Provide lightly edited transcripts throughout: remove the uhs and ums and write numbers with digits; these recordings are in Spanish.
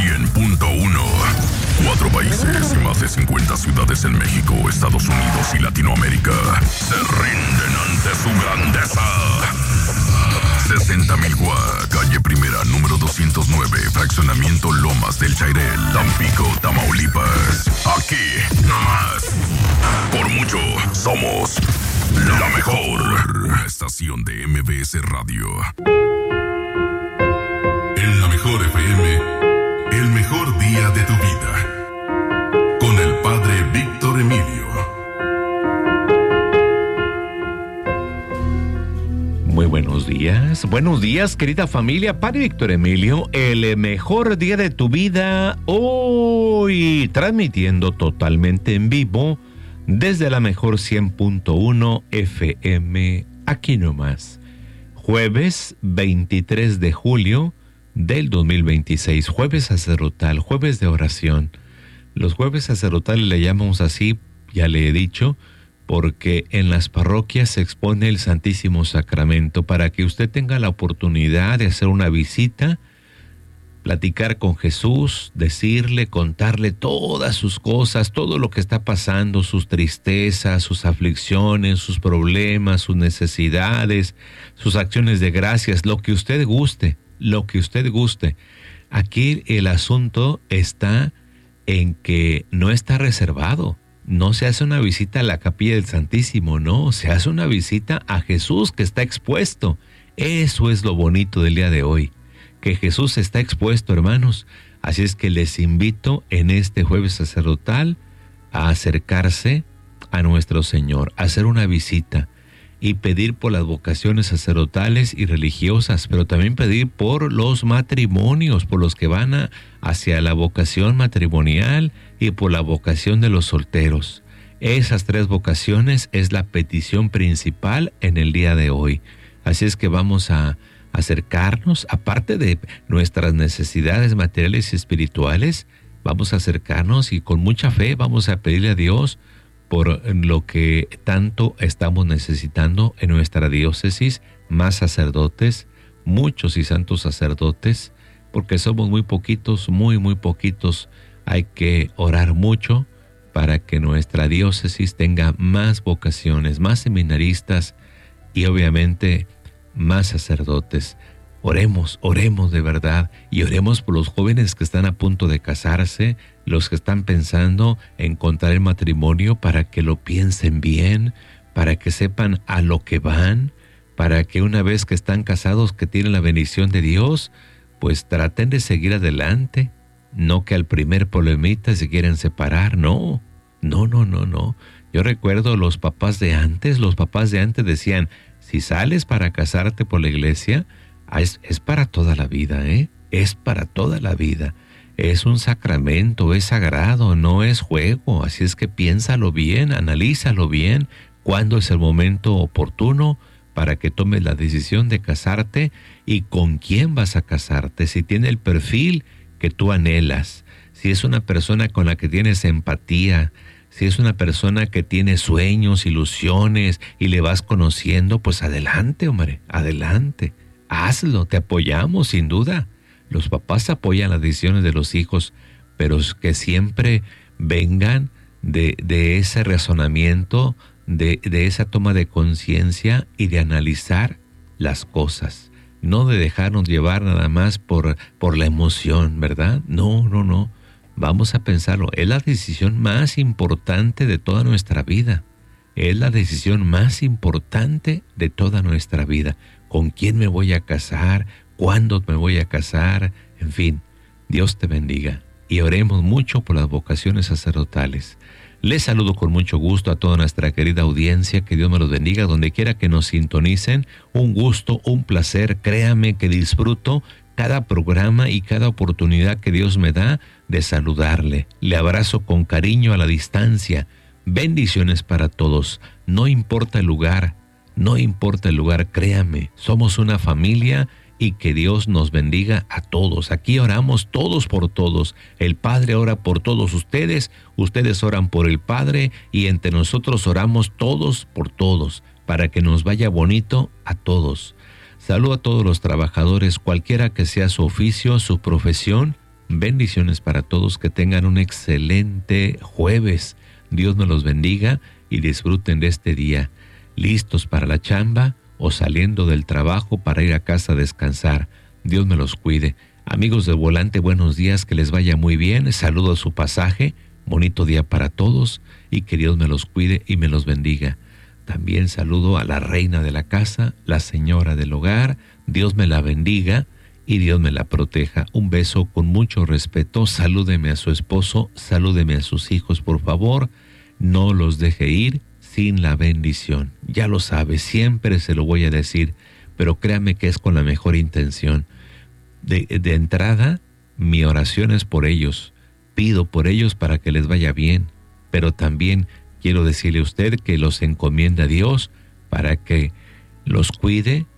100.1. 4 países y más de 50 ciudades en México, Estados Unidos y Latinoamérica se rinden ante su grandeza. 60,000 Guá, calle Primera, número 209, fraccionamiento Lomas del Chairel, Tampico, Tamaulipas. Aquí, nomás. Por mucho, somos la mejor estación de MBS Radio. En la mejor FM, el mejor día de tu vida. Con el padre Víctor Emilio. Muy buenos días querida familia, padre Víctor Emilio, el mejor día de tu vida, hoy transmitiendo totalmente en vivo desde la mejor 100.1 FM, aquí nomás, jueves 23 de julio del 2026, jueves sacerdotal, jueves de oración. Los jueves sacerdotales le llamamos así, ya le he dicho, porque en las parroquias se expone el Santísimo Sacramento para que usted tenga la oportunidad de hacer una visita, platicar con Jesús, decirle, contarle todas sus cosas, todo lo que está pasando, sus tristezas, sus aflicciones, sus problemas, sus necesidades, sus acciones de gracias, lo que usted guste, lo que usted guste. Aquí el asunto está en que no está reservado. No se hace una visita a la capilla del Santísimo, no, se hace una visita a Jesús que está expuesto. Eso es lo bonito del día de hoy, que Jesús está expuesto, hermanos. Así es que les invito en este jueves sacerdotal a acercarse a nuestro Señor, a hacer una visita y pedir por las vocaciones sacerdotales y religiosas, pero también pedir por los matrimonios, por los que van hacia la vocación matrimonial y por la vocación de los solteros. Esas 3 vocaciones es la petición principal en el día de hoy. Así es que vamos a acercarnos, aparte de nuestras necesidades materiales y espirituales, vamos a acercarnos y con mucha fe vamos a pedirle a Dios por lo que tanto estamos necesitando en nuestra diócesis, más sacerdotes, muchos y santos sacerdotes, porque somos muy poquitos, muy poquitos. Hay que orar mucho para que nuestra diócesis tenga más vocaciones, más seminaristas y obviamente más sacerdotes. Oremos de verdad y oremos por los jóvenes que están a punto de casarse, los que están pensando en contraer el matrimonio, para que lo piensen bien, para que sepan a lo que van, para que una vez que están casados, que tienen la bendición de Dios, pues traten de seguir adelante, no que al primer problemita se quieren separar, no. Yo recuerdo los papás de antes decían, si sales para casarte por la iglesia, es para toda la vida, es para toda la vida. Es un sacramento, es sagrado, no es juego. Así es que piénsalo bien, analízalo bien, cuándo es el momento oportuno para que tomes la decisión de casarte y con quién vas a casarte, si tiene el perfil que tú anhelas, si es una persona con la que tienes empatía, si es una persona que tiene sueños, ilusiones y le vas conociendo, pues adelante, hombre, adelante. Hazlo, te apoyamos sin duda. Los papás apoyan las decisiones de los hijos, pero que siempre vengan de ese razonamiento, de esa toma de conciencia y de analizar las cosas. No de dejarnos llevar nada más por la emoción, ¿verdad? No. Vamos a pensarlo. Es la decisión más importante de toda nuestra vida. Es la decisión más importante de toda nuestra vida. ¿Con quién me voy a casar? ¿Cuándo me voy a casar? En fin, Dios te bendiga. Y oremos mucho por las vocaciones sacerdotales. Les saludo con mucho gusto a toda nuestra querida audiencia. Que Dios me los bendiga donde quiera que nos sintonicen. Un gusto, un placer. Créame que disfruto cada programa y cada oportunidad que Dios me da de saludarle. Le abrazo con cariño a la distancia. Bendiciones para todos. No importa el lugar, créame. Somos una familia y que Dios nos bendiga a todos. Aquí oramos todos por todos. El Padre ora por todos ustedes, ustedes oran por el Padre y entre nosotros oramos todos por todos para que nos vaya bonito a todos. Saludo a todos los trabajadores, cualquiera que sea su oficio, su profesión, Bendiciones para todos, que tengan un excelente jueves. Dios nos los bendiga y disfruten de este día, listos para la chamba o saliendo del trabajo para ir a casa a descansar. Dios me los cuide. Amigos del volante, buenos días, que les vaya muy bien. Saludo a su pasaje, bonito día para todos y que Dios me los cuide y me los bendiga. También saludo a la reina de la casa, la señora del hogar. Dios me la bendiga y Dios me la proteja. Un beso con mucho respeto. Salúdeme a su esposo, salúdeme a sus hijos, por favor. No los deje ir sin la bendición. Ya lo sabe, siempre se lo voy a decir, pero créame que es con la mejor intención. De entrada, mi oración es por ellos. Pido por ellos para que les vaya bien, pero también quiero decirle a usted que los encomienda a Dios para que los cuide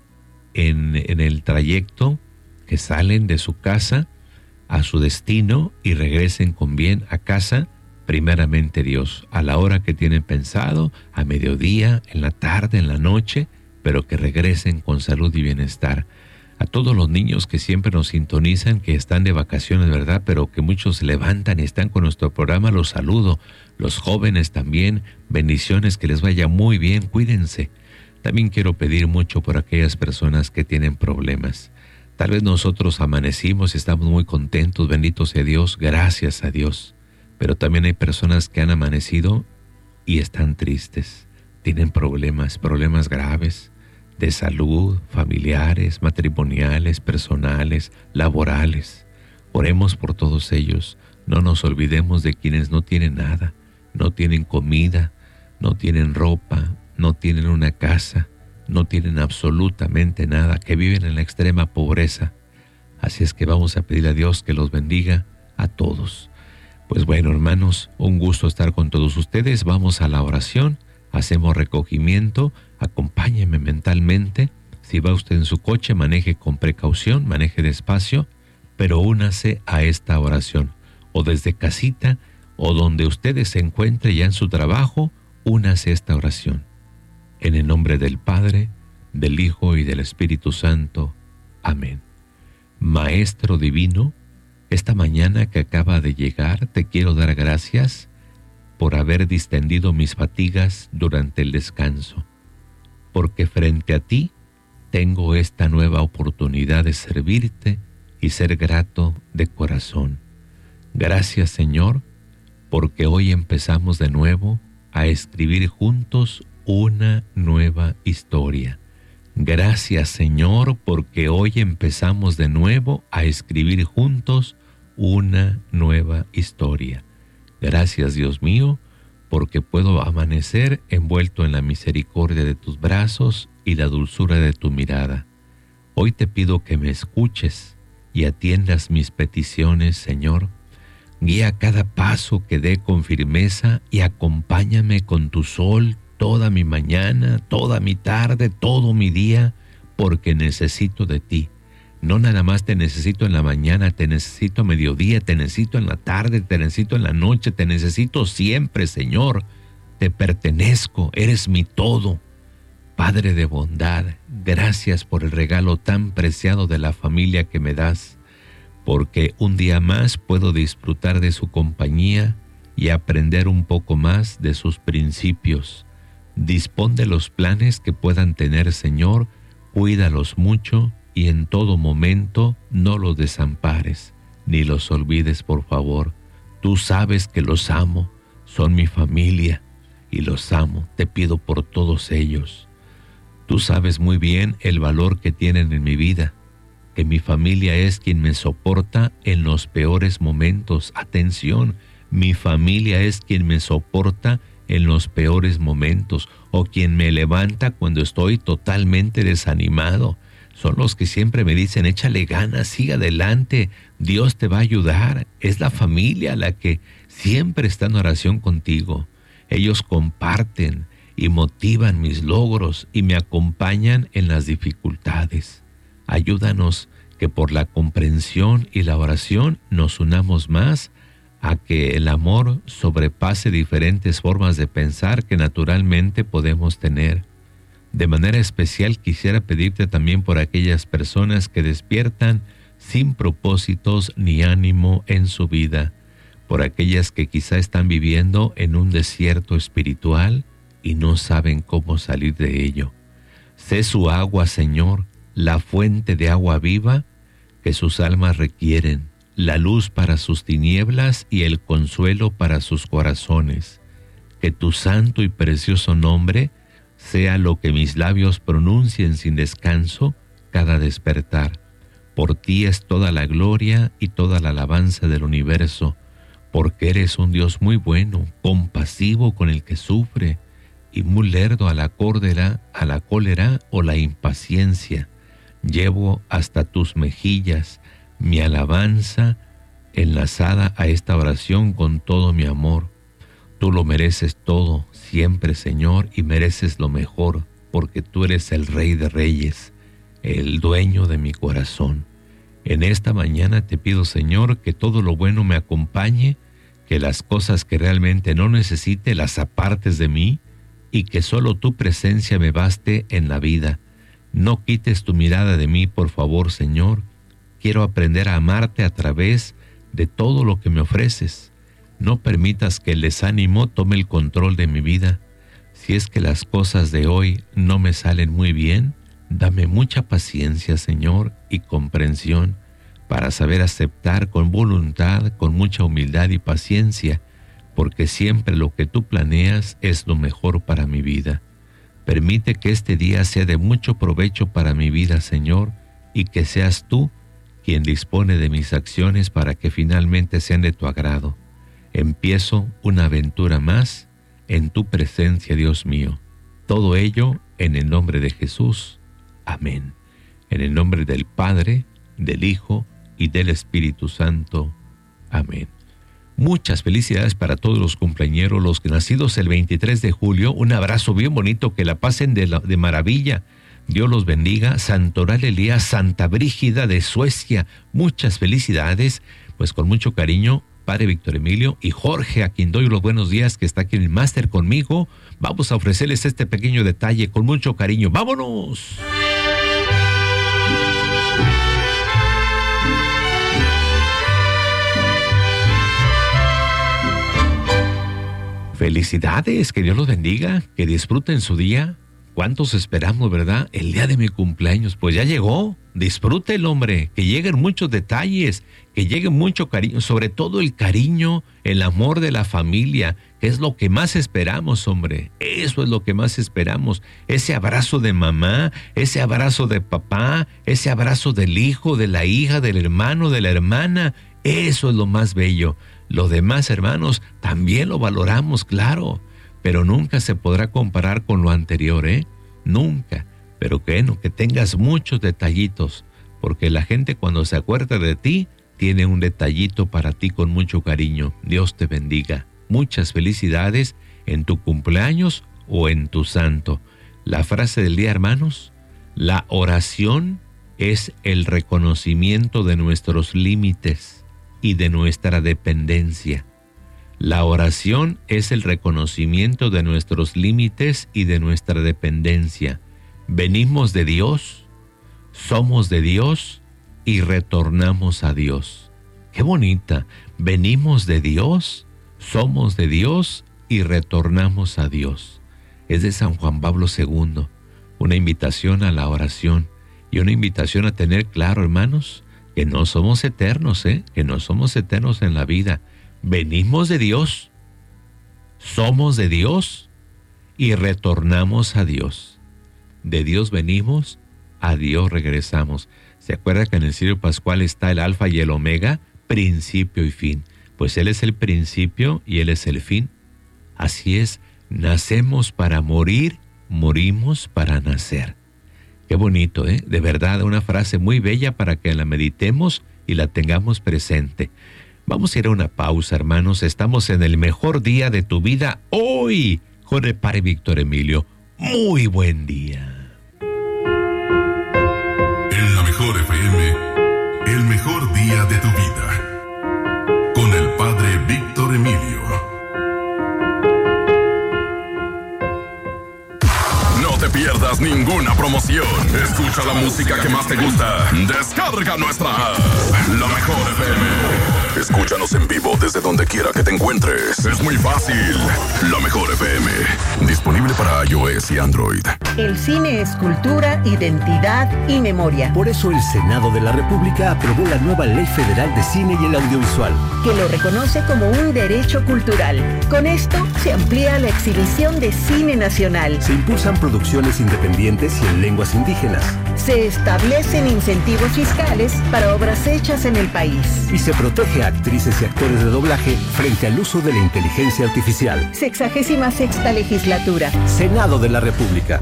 en el trayecto que salen de su casa a su destino y regresen con bien a casa. Primeramente Dios, a la hora que tienen pensado, a mediodía, en la tarde, en la noche, pero que regresen con salud y bienestar. A todos los niños que siempre nos sintonizan, que están de vacaciones, ¿verdad? Pero que muchos se levantan y están con nuestro programa, los saludo. Los jóvenes también, bendiciones, que les vaya muy bien, cuídense. También quiero pedir mucho por aquellas personas que tienen problemas. Tal vez nosotros amanecimos y estamos muy contentos, bendito sea Dios, gracias a Dios. Pero también hay personas que han amanecido y están tristes, tienen problemas graves de salud, familiares, matrimoniales, personales, laborales. Oremos por todos ellos. No nos olvidemos de quienes no tienen nada, no tienen comida, no tienen ropa, no tienen una casa, no tienen absolutamente nada, que viven en la extrema pobreza. Así es que vamos a pedir a Dios que los bendiga a todos. Pues bueno, hermanos, un gusto estar con todos ustedes. Vamos a la oración. Hacemos recogimiento, acompáñeme mentalmente. Si va usted en su coche, maneje con precaución, maneje despacio, pero únase a esta oración. O desde casita, o donde usted se encuentre ya en su trabajo, únase a esta oración. En el nombre del Padre, del Hijo y del Espíritu Santo. Amén. Maestro Divino, esta mañana que acaba de llegar, te quiero dar gracias por haber distendido mis fatigas durante el descanso, porque frente a ti tengo esta nueva oportunidad de servirte y ser grato de corazón. Gracias, Señor, porque hoy empezamos de nuevo a escribir juntos una nueva historia. Gracias, Señor, porque hoy empezamos de nuevo a escribir juntos una nueva historia. Gracias, Dios mío, porque puedo amanecer envuelto en la misericordia de tus brazos y la dulzura de tu mirada. Hoy te pido que me escuches y atiendas mis peticiones, Señor. Guía cada paso que dé con firmeza y acompáñame con tu sol toda mi mañana, toda mi tarde, todo mi día, porque necesito de ti. No nada más te necesito en la mañana, te necesito a mediodía, te necesito en la tarde, te necesito en la noche, te necesito siempre, Señor. Te pertenezco, eres mi todo. Padre de bondad, gracias por el regalo tan preciado de la familia que me das, porque un día más puedo disfrutar de su compañía y aprender un poco más de sus principios. Dispón de los planes que puedan tener, Señor, cuídalos mucho y en todo momento no los desampares, ni los olvides, por favor. Tú sabes que los amo, son mi familia y los amo. Te pido por todos ellos. Tú sabes muy bien el valor que tienen en mi vida, que mi familia es quien me soporta en los peores momentos. Atención, mi familia es quien me soporta en los peores momentos, o quien me levanta cuando estoy totalmente desanimado. Son los que siempre me dicen, échale ganas, sigue adelante, Dios te va a ayudar. Es la familia la que siempre está en oración contigo. Ellos comparten y motivan mis logros y me acompañan en las dificultades. Ayúdanos que por la comprensión y la oración nos unamos más a que el amor sobrepase diferentes formas de pensar que naturalmente podemos tener. De manera especial quisiera pedirte también por aquellas personas que despiertan sin propósitos ni ánimo en su vida, por aquellas que quizá están viviendo en un desierto espiritual y no saben cómo salir de ello. Sé su agua, Señor, la fuente de agua viva que sus almas requieren, la luz para sus tinieblas y el consuelo para sus corazones. Que tu santo y precioso nombre sea lo que mis labios pronuncien sin descanso cada despertar. Por ti es toda la gloria y toda la alabanza del universo, porque eres un Dios muy bueno, compasivo con el que sufre, y muy lerdo a la cólera o la impaciencia. Llevo hasta tus mejillas mi alabanza enlazada a esta oración con todo mi amor. Tú lo mereces todo, siempre, Señor, y mereces lo mejor, porque tú eres el Rey de Reyes, el dueño de mi corazón. En esta mañana te pido, Señor, que todo lo bueno me acompañe, que las cosas que realmente no necesite las apartes de mí, y que solo tu presencia me baste en la vida. No quites tu mirada de mí, por favor, Señor. Quiero aprender a amarte a través de todo lo que me ofreces. No permitas que el desánimo tome el control de mi vida. Si es que las cosas de hoy no me salen muy bien, dame mucha paciencia, Señor, y comprensión para saber aceptar con voluntad, con mucha humildad y paciencia, porque siempre lo que tú planeas es lo mejor para mi vida. Permite que este día sea de mucho provecho para mi vida, Señor, y que seas tú quien dispone de mis acciones para que finalmente sean de tu agrado. Empiezo una aventura más en tu presencia, Dios mío. Todo ello en el nombre de Jesús. Amén. En el nombre del Padre, del Hijo y del Espíritu Santo. Amén. Muchas felicidades para todos los cumpleañeros, los nacidos el 23 de julio. Un abrazo bien bonito, que la pasen de maravilla. Dios los bendiga. Santoral Elías, Santa Brígida de Suecia. Muchas felicidades. Pues con mucho cariño, Padre Víctor Emilio y Jorge, a quien doy los buenos días, que está aquí en el máster conmigo. Vamos a ofrecerles este pequeño detalle con mucho cariño. ¡Vámonos! Felicidades, que Dios los bendiga, que disfruten su día. ¿Cuántos esperamos, verdad? El día de mi cumpleaños, pues ya llegó. Disfrute el hombre, que lleguen muchos detalles, que llegue mucho cariño, sobre todo el cariño, el amor de la familia, que es lo que más esperamos, hombre. Eso es lo que más esperamos. Ese abrazo de mamá, ese abrazo de papá, ese abrazo del hijo, de la hija, del hermano, de la hermana. Eso es lo más bello. Lo demás, hermanos, también lo valoramos, claro, pero nunca se podrá comparar con lo anterior, Nunca. Pero que tengas muchos detallitos, porque la gente cuando se acuerda de ti, tiene un detallito para ti con mucho cariño. Dios te bendiga. Muchas felicidades en tu cumpleaños o en tu santo. La frase del día, hermanos: la oración es el reconocimiento de nuestros límites y de nuestra dependencia. La oración es el reconocimiento de nuestros límites y de nuestra dependencia. Venimos de Dios, somos de Dios y retornamos a Dios. ¡Qué bonita! Venimos de Dios, somos de Dios y retornamos a Dios. Es de San Juan Pablo II, una invitación a la oración y una invitación a tener claro, hermanos, que no somos eternos, que no somos eternos en la vida. Venimos de Dios, somos de Dios y retornamos a Dios. De Dios venimos, a Dios regresamos. ¿Se acuerda que en el Cirio Pascual está el Alfa y el Omega, principio y fin? Pues Él es el principio y Él es el fin. Así es, nacemos para morir, morimos para nacer. Qué bonito, De verdad, una frase muy bella para que la meditemos y la tengamos presente. Vamos a ir a una pausa, hermanos. Estamos en el mejor día de tu vida hoy con el Padre Víctor Emilio. Muy buen día. En la mejor FM, el mejor día de tu vida. Con el Padre Víctor Emilio. No te pierdas pierdas ninguna promoción. Escucha la música que más te gusta. Descarga nuestra app, La Mejor FM. Escúchanos en vivo desde donde quiera que te encuentres. Es muy fácil. La Mejor FM. Disponible para iOS y Android. El cine es cultura, identidad y memoria. Por eso el Senado de la República aprobó la nueva Ley Federal de Cine y el Audiovisual, que lo reconoce como un derecho cultural. Con esto se amplía la exhibición de cine nacional. Se impulsan producciones independientes y en lenguas indígenas. Se establecen incentivos fiscales para obras hechas en el país. Y se protege a actrices y actores de doblaje frente al uso de la inteligencia artificial. 66ª legislatura. Senado de la República.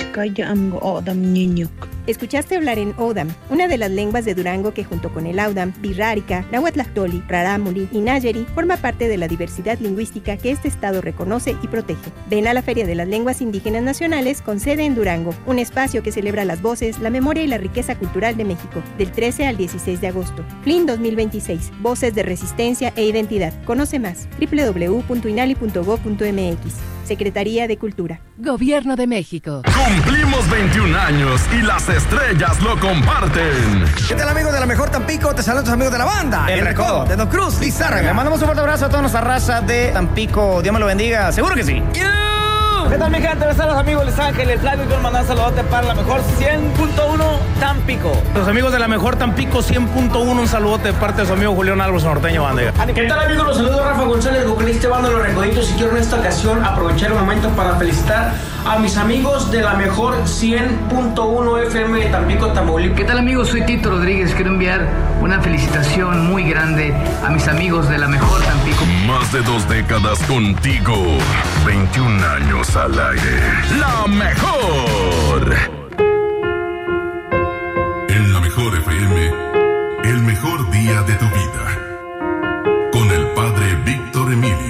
Escuchaste hablar en Odam, una de las lenguas de Durango que junto con el Audam, Birrárica, Nahuatlactoli, Rarámuri y Nayeri forma parte de la diversidad lingüística que este estado reconoce y protege. Ven a la Feria de las Lenguas Indígenas Nacionales con sede en Durango, un espacio que celebra las voces, la memoria y la riqueza cultural de México, del 13 al 16 de agosto. FLIN 2026, Voces de Resistencia e Identidad. Conoce más, www.inali.gov.mx. Secretaría de Cultura. Gobierno de México. Cumplimos 21 años y las estrellas lo comparten. ¿Qué tal, amigos de La Mejor Tampico? Te saludan tus amigos de la banda El Recodo, de Don Cruz, Lizárraga. Le mandamos un fuerte abrazo a toda nuestra raza de Tampico. Dios me lo bendiga. Seguro que sí. ¿Qué tal, mi gente? Les saludos, amigos de Los Ángeles. Flavio, quiero mandar un saludote para La Mejor 100.1 Tampico. Los amigos de La Mejor Tampico 100.1, un saludote de parte de su amigo Julián Álvarez, norteño banda. ¿Qué tal, amigos? Los saludos Rafa González, vocalista banda Los Recoditos, y quiero en esta ocasión aprovechar el momento para felicitar a mis amigos de La Mejor 100.1 FM de Tampico, Tamaulipas. ¿Qué tal, amigos? Soy Tito Rodríguez. Quiero enviar una felicitación muy grande a mis amigos de La Mejor Tampico. Más de 2 décadas contigo. 21 años al aire. La Mejor. En La Mejor FM, el mejor día de tu vida. Con el padre Víctor Emilio.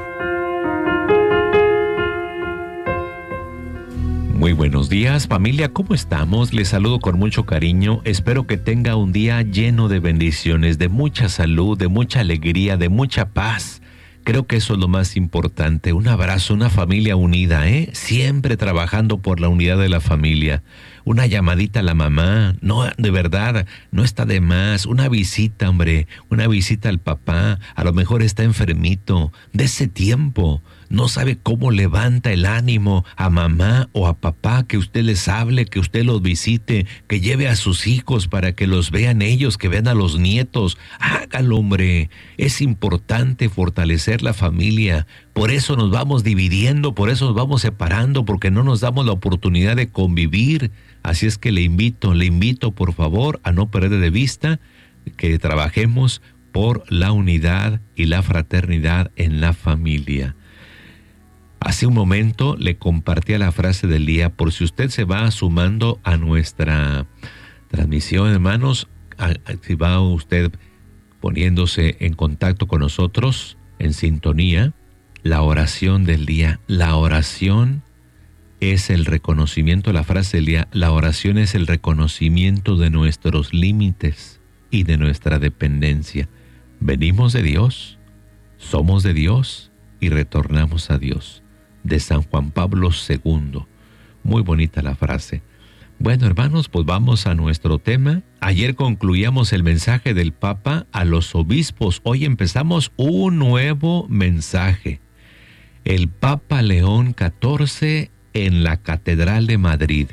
Muy buenos días, familia, ¿cómo estamos? Les saludo con mucho cariño. Espero que tenga un día lleno de bendiciones, de mucha salud, de mucha alegría, de mucha paz. Creo que eso es lo más importante. Un abrazo, una familia unida, siempre trabajando por la unidad de la familia. Una llamadita a la mamá, no, de verdad, no está de más. Una visita, hombre, una visita al papá. A lo mejor está enfermito. De ese tiempo, no sabe cómo levanta el ánimo a mamá o a papá, que usted les hable, que usted los visite, que lleve a sus hijos para que los vean ellos, que vean a los nietos. Hágalo, hombre. Es importante fortalecer la familia. Por eso nos vamos dividiendo, por eso nos vamos separando, porque no nos damos la oportunidad de convivir. Así es que le invito por favor a no perder de vista que trabajemos por la unidad y la fraternidad en la familia. Hace un momento le compartía la frase del día, por si usted se va sumando a nuestra transmisión, hermanos, si va usted poniéndose en contacto con nosotros, en sintonía, la oración del día. La oración es el reconocimiento, la frase del día, la oración es el reconocimiento de nuestros límites y de nuestra dependencia. Venimos de Dios, somos de Dios y retornamos a Dios. De San Juan Pablo II. Muy bonita la frase. Bueno, hermanos, pues vamos a nuestro tema. Ayer concluíamos el mensaje del Papa a los obispos. Hoy empezamos un nuevo mensaje. El Papa León XIV en la Catedral de Madrid.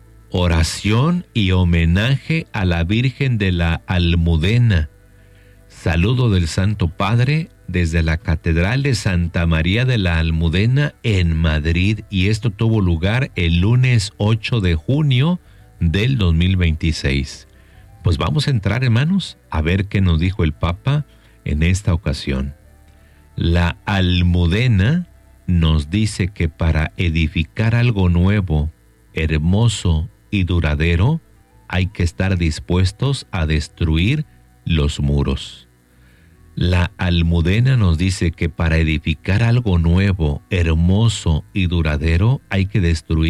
Oración y homenaje a la Virgen de la Almudena. Saludo del Santo Padre desde la Catedral de Santa María de la Almudena en Madrid, y esto tuvo lugar el lunes 8 de junio del 2026. Pues vamos a entrar, hermanos, a ver qué nos dijo el Papa en esta ocasión. La Almudena nos dice que para edificar algo nuevo, hermoso y duradero, hay que estar dispuestos a destruir los muros. La Almudena nos dice que para edificar algo nuevo, hermoso y duradero, hay que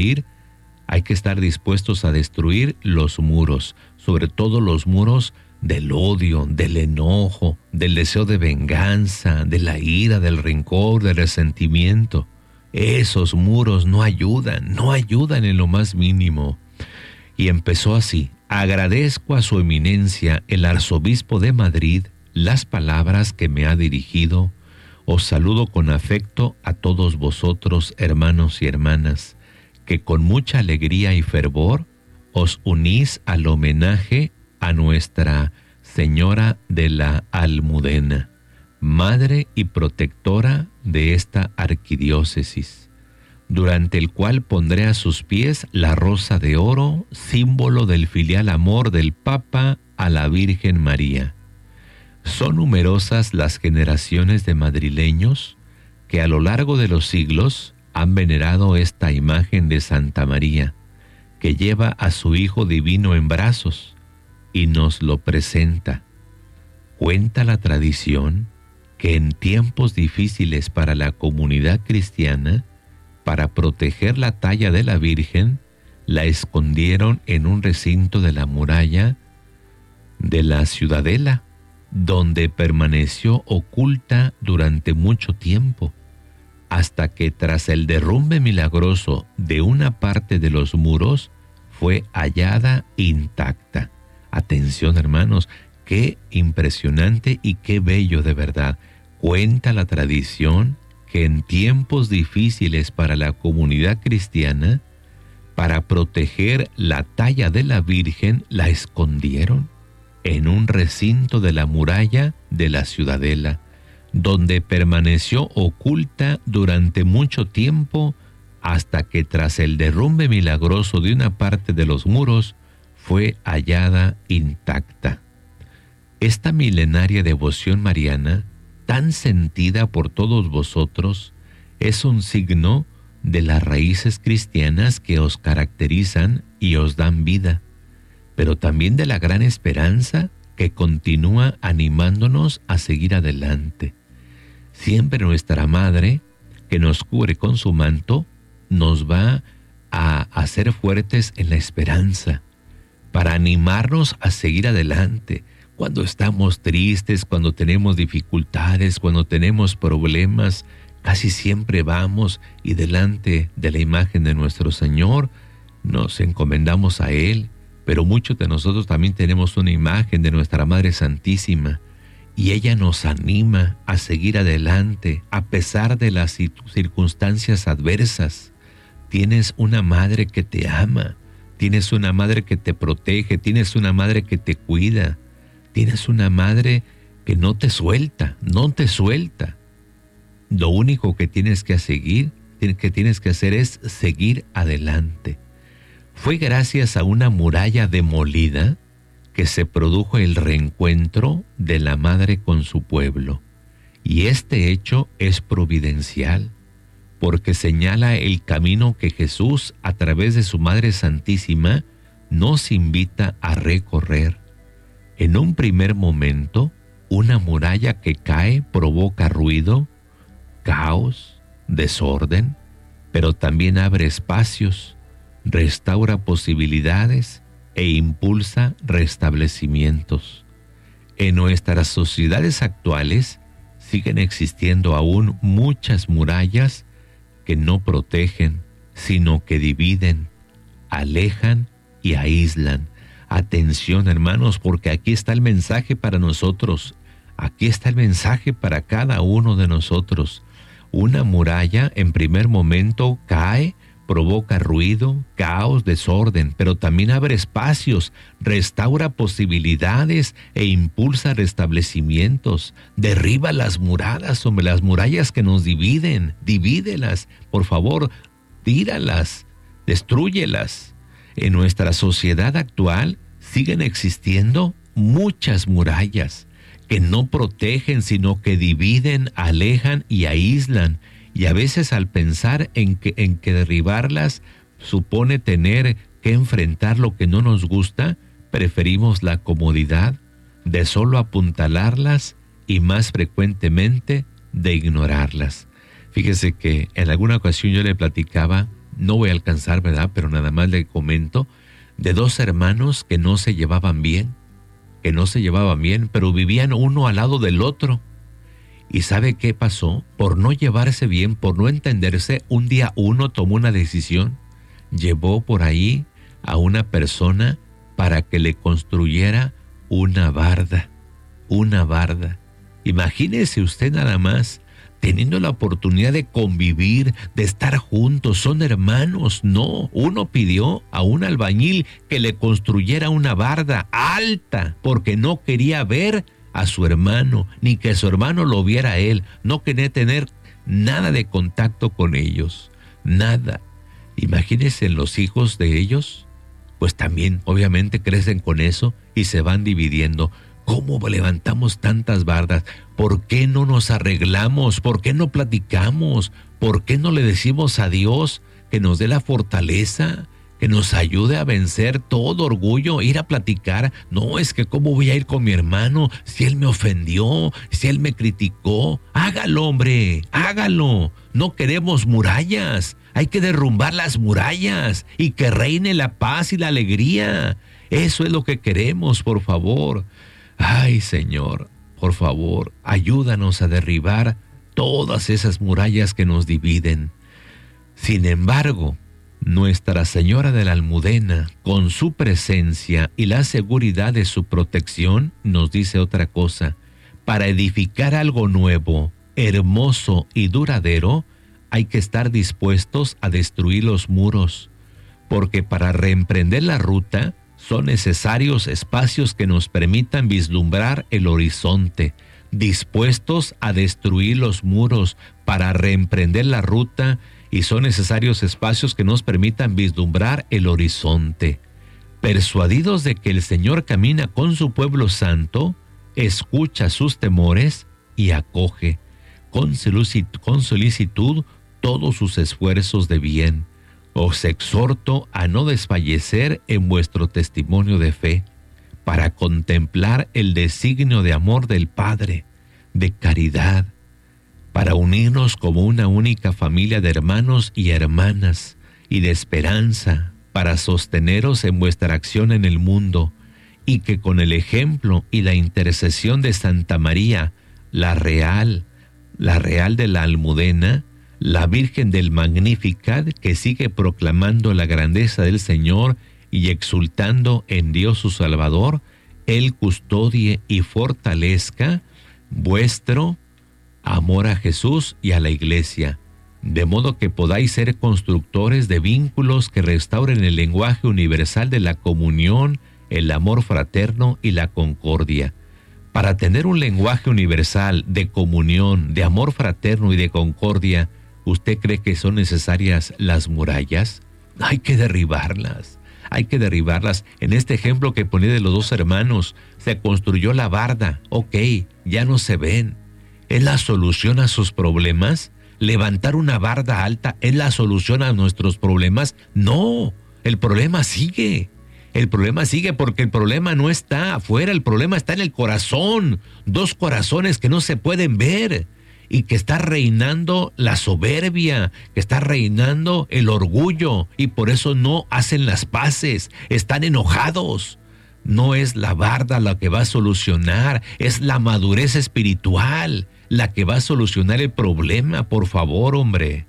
estar dispuestos a destruir los muros, sobre todo los muros del odio, del enojo, del deseo de venganza, de la ira, del rencor, del resentimiento. Esos muros no ayudan en lo más mínimo. Y empezó así: agradezco a su eminencia, el arzobispo de Madrid, las palabras que me ha dirigido. Os saludo con afecto a todos vosotros, hermanos y hermanas, que con mucha alegría y fervor os unís al homenaje a Nuestra Señora de la Almudena, madre y protectora de esta arquidiócesis, durante el cual pondré a sus pies la rosa de oro, símbolo del filial amor del Papa a la Virgen María. Son numerosas las generaciones de madrileños que a lo largo de los siglos han venerado esta imagen de Santa María, que lleva a su Hijo Divino en brazos y nos lo presenta. Cuenta la tradición que en tiempos difíciles para la comunidad cristiana, para proteger la talla de la Virgen, la escondieron en un recinto de la muralla de la Ciudadela, donde permaneció oculta durante mucho tiempo, hasta que tras el derrumbe milagroso de una parte de los muros, fue hallada intacta. Atención, hermanos, qué impresionante y qué bello de verdad. Cuenta la tradición que en tiempos difíciles para la comunidad cristiana, para proteger la talla de la Virgen, la escondieron en un recinto de la muralla de la Ciudadela, donde permaneció oculta durante mucho tiempo, hasta que tras el derrumbe milagroso de una parte de los muros, fue hallada intacta. Esta milenaria devoción mariana, tan sentida por todos vosotros, es un signo de las raíces cristianas que os caracterizan y os dan vida, pero también de la gran esperanza que continúa animándonos a seguir adelante. Siempre nuestra Madre, que nos cubre con su manto, nos va a hacer fuertes en la esperanza, para animarnos a seguir adelante. Cuando estamos tristes, cuando tenemos dificultades, cuando tenemos problemas, casi siempre vamos y delante de la imagen de nuestro Señor nos encomendamos a Él, pero muchos de nosotros también tenemos una imagen de nuestra Madre Santísima y ella nos anima a seguir adelante a pesar de las circunstancias adversas. Tienes una madre que te ama, tienes una madre que te protege, tienes una madre que te cuida, tienes una madre que no te suelta. Lo único que tienes que hacer es seguir adelante. Fue gracias a una muralla demolida que se produjo el reencuentro de la madre con su pueblo. Y este hecho es providencial, porque señala el camino que Jesús, a través de su Madre Santísima, nos invita a recorrer. En un primer momento, una muralla que cae provoca ruido, caos, desorden, pero también abre espacios, restaura posibilidades e impulsa restablecimientos. En nuestras sociedades actuales siguen existiendo aún muchas murallas que no protegen, sino que dividen, alejan y aíslan. Atención, hermanos, porque aquí está el mensaje para nosotros. Aquí está el mensaje para cada uno de nosotros. Una muralla en primer momento cae, provoca ruido, caos, desorden, pero también abre espacios, restaura posibilidades e impulsa restablecimientos. Derriba las murallas que nos dividen, divídelas, por favor, tíralas, destrúyelas. En nuestra sociedad actual siguen existiendo muchas murallas que no protegen, sino que dividen, alejan y aíslan. Y a veces al pensar en que derribarlas supone tener que enfrentar lo que no nos gusta, preferimos la comodidad de solo apuntalarlas y más frecuentemente de ignorarlas. Fíjese que en alguna ocasión yo le platicaba, no voy a alcanzar, ¿verdad? Pero nada más le comento, de dos hermanos que no se llevaban bien, pero vivían uno al lado del otro. ¿Y sabe qué pasó? Por no llevarse bien, por no entenderse, un día uno tomó una decisión. Llevó por ahí a una persona para que le construyera una barda. Una barda. Imagínese usted nada más, teniendo la oportunidad de convivir, de estar juntos, son hermanos. No, uno pidió a un albañil que le construyera una barda alta, porque no quería ver a su hermano, ni que su hermano lo viera a él. No quería tener nada de contacto con ellos, nada. Imagínense los hijos de ellos, pues también obviamente crecen con eso y se van dividiendo. ¿Cómo levantamos tantas bardas? ¿Por qué no nos arreglamos? ¿Por qué no platicamos? ¿Por qué no le decimos a Dios que nos dé la fortaleza, que nos ayude a vencer todo orgullo, ir a platicar? No, es que ¿cómo voy a ir con mi hermano si él me ofendió, si él me criticó? Hágalo, hombre, hágalo. No queremos murallas, hay que derrumbar las murallas y que reine la paz y la alegría. Eso es lo que queremos, por favor. Ay, Señor, por favor, ayúdanos a derribar todas esas murallas que nos dividen. Sin embargo, Nuestra Señora de la Almudena, con su presencia y la seguridad de su protección, nos dice otra cosa. Para edificar algo nuevo, hermoso y duradero, hay que estar dispuestos a destruir los muros, porque para reemprender la ruta son necesarios espacios que nos permitan vislumbrar el horizonte, dispuestos a destruir los muros para reemprender la ruta, y son necesarios espacios que nos permitan vislumbrar el horizonte. Persuadidos de que el Señor camina con su pueblo santo, escucha sus temores y acoge con solicitud todos sus esfuerzos de bien. Os exhorto a no desfallecer en vuestro testimonio de fe, para contemplar el designio de amor del Padre, de caridad, para unirnos como una única familia de hermanos y hermanas, y de esperanza, para sosteneros en vuestra acción en el mundo, y que con el ejemplo y la intercesión de Santa María, la Real de la Almudena, la Virgen del Magnificat, que sigue proclamando la grandeza del Señor y exultando en Dios su Salvador, Él custodie y fortalezca vuestro amor a Jesús y a la Iglesia, de modo que podáis ser constructores de vínculos que restauren el lenguaje universal de la comunión, el amor fraterno y la concordia. Para tener un lenguaje universal de comunión, de amor fraterno y de concordia, ¿usted cree que son necesarias las murallas? Hay que derribarlas, hay que derribarlas. En este ejemplo que ponía de los dos hermanos, se construyó la barda, ok, ya no se ven. ¿Es la solución a sus problemas? ¿Levantar una barda alta es la solución a nuestros problemas? No, el problema sigue. El problema sigue porque el problema no está afuera, el problema está en el corazón. Dos corazones que no se pueden ver y que está reinando la soberbia, que está reinando el orgullo y por eso no hacen las paces, están enojados. No es la barda la que va a solucionar, es la madurez espiritual la que va a solucionar el problema. Por favor, hombre.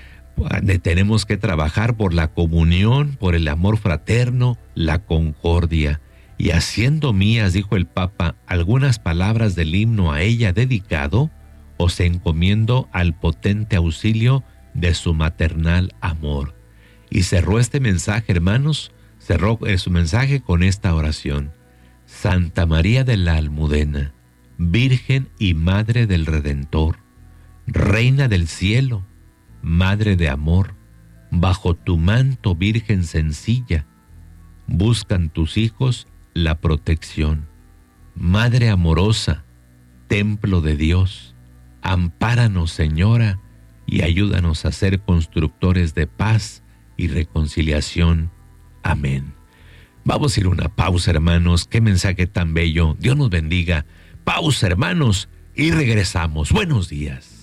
Tenemos que trabajar por la comunión, por el amor fraterno, la concordia. Y haciendo mías, dijo el Papa, algunas palabras del himno a ella dedicado, os encomiendo al potente auxilio de su maternal amor. Y cerró este mensaje, hermanos, cerró su mensaje con esta oración. Santa María de la Almudena, Virgen y Madre del Redentor, Reina del cielo, Madre de amor, bajo tu manto, Virgen sencilla, buscan tus hijos la protección. Madre amorosa, templo de Dios, ampáranos, Señora, y ayúdanos a ser constructores de paz y reconciliación. Amén. Vamos a ir a una pausa, hermanos. Qué mensaje tan bello. Dios nos bendiga. Pausa, hermanos, y regresamos. Buenos días.